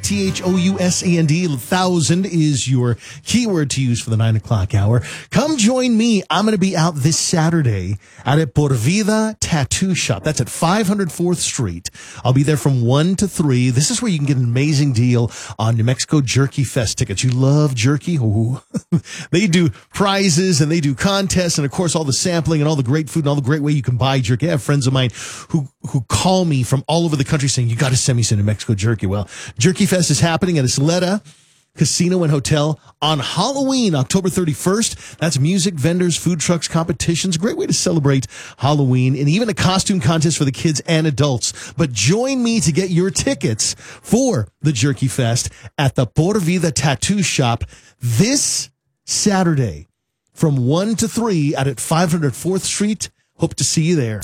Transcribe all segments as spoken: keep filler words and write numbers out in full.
T H O U S A N D. Thousand is your keyword to use for the nine o'clock hour. Come join me. I'm going to be out this Saturday at a Por Vida Tattoo Shop. That's at five hundred fourth Street. I'll be there from one to three. This is where you can get an amazing deal on New Mexico Jerky Fest tickets. You love jerky? Ooh. They do prizes and they do contests and, of course, all the sampling and all the great food and all the great way you can buy jerky. I have friends of mine who, who call me from all over the country saying, you got to send me some New Mexico jerky. Well, Jerky Fest is happening at Isleta Casino and Hotel on Halloween, October thirty-first. That's music, vendors, food trucks, competitions. Great way to celebrate Halloween, and even a costume contest for the kids and adults. But join me to get your tickets for the Jerky Fest at the Por Vida Tattoo Shop this Saturday from one to three out at five hundred fourth Street. Hope to see you there.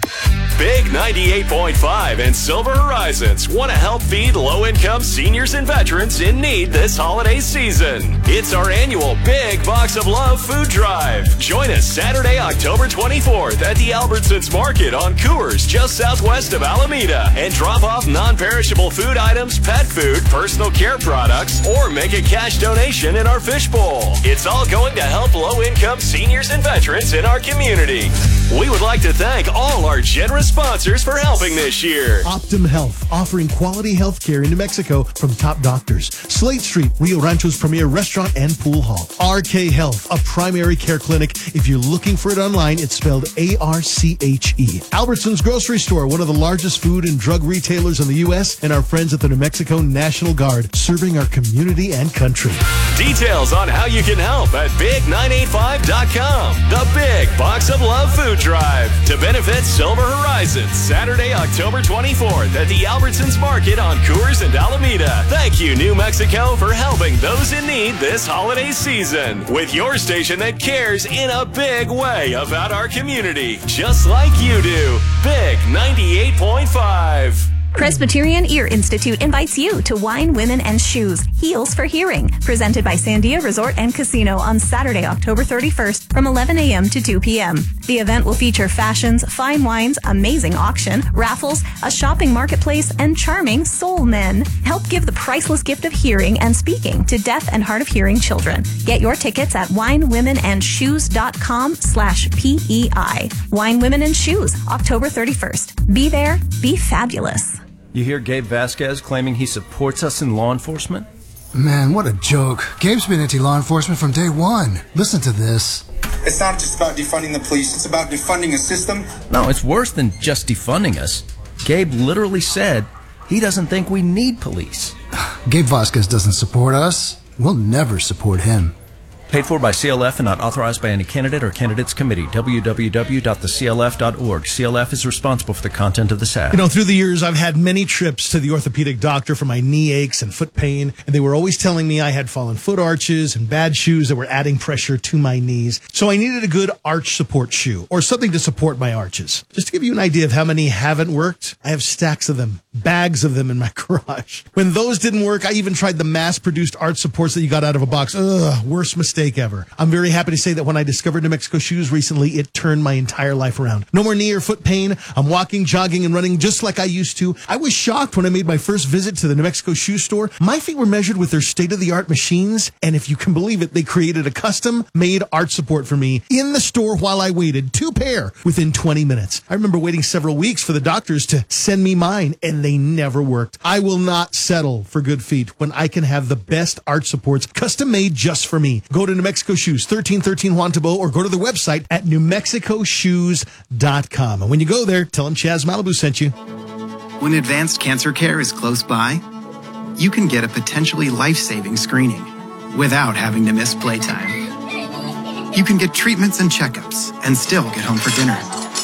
Big ninety-eight point five and Silver Horizons want to help feed low-income seniors and veterans in need this holiday season. It's our annual Big Box of Love food drive. Join us Saturday, October twenty-fourth at the Albertsons Market on Coors, just southwest of Alameda, and drop off non-perishable food items, pet food, personal care products, or make a cash donation in our fishbowl. It's all going to help low-income seniors and veterans in our community. We would like to thank all our generous sponsors for helping this year. Optum Health, offering quality health care in New Mexico from top doctors. Slate Street, Rio Rancho's premier restaurant and pool hall. R K Health, a primary care clinic. If you're looking for it online, it's spelled A R C H E. Albertsons Grocery Store, one of the largest food and drug retailers in the U S, and our friends at the New Mexico National Guard, serving our community and country. Details on how you can help at big nine eight five dot com. The Big Box of Love food drive to benefit Silver Horizons, Saturday, October twenty-fourth at the Albertsons Market on Coors and Alameda. Thank you, New Mexico, for helping those in need this holiday season. With your station that cares in a big way about our community, just like you do. Big ninety-eight point five. Presbyterian Ear Institute invites you to Wine, Women, and Shoes, Heels for Hearing, presented by Sandia Resort and Casino on Saturday, October thirty-first from eleven a.m. to two p.m. The event will feature fashions, fine wines, amazing auction, raffles, a shopping marketplace, and charming soul men. Help give the priceless gift of hearing and speaking to deaf and hard of hearing children. Get your tickets at wine women and shoes dot com slash P E I. Wine, Women, and Shoes, October thirty-first. Be there, be fabulous. You hear Gabe Vasquez claiming he supports us in law enforcement? Man, what a joke. Gabe's been anti-law enforcement from day one. Listen to this. It's not just about defunding the police, it's about defunding a system. No, it's worse than just defunding us. Gabe literally said he doesn't think we need police. Gabe Vasquez doesn't support us. We'll never support him. Paid for by C L F and not authorized by any candidate or candidates committee. w w w dot the c l f dot org. C L F is responsible for the content of this ad. You know, through the years, I've had many trips to the orthopedic doctor for my knee aches and foot pain, and they were always telling me I had fallen foot arches and bad shoes that were adding pressure to my knees. So I needed a good arch support shoe, or something to support my arches. Just to give you an idea of how many haven't worked, I have stacks of them, bags of them in my garage. When those didn't work, I even tried the mass-produced arch supports that you got out of a box. Ugh, worst mistake ever. I'm very happy to say that when I discovered New Mexico Shoes recently, it turned my entire life around. No more knee or foot pain. I'm walking, jogging, and running just like I used to. I was shocked when I made my first visit to the New Mexico Shoe Store. My feet were measured with their state-of-the-art machines, and if you can believe it, they created a custom-made arch support for me in the store while I waited. Two pair within twenty minutes. I remember waiting several weeks for the doctors to send me mine, and they never worked. I will not settle for good feet when I can have the best arch supports custom-made just for me. Go to New Mexico Shoes, thirteen thirteen Juan Tabo, or go to the website at new mexico shoes dot com. And when you go there, tell them Chaz Malibu sent you. When advanced cancer care is close by, you can get a potentially life-saving screening without having to miss playtime. You can get treatments and checkups and still get home for dinner.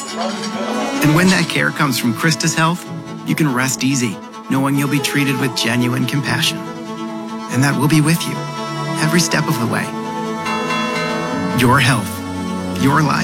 And when that care comes from Christus Health, you can rest easy knowing you'll be treated with genuine compassion, and that we'll be with you every step of the way. Your health, your life.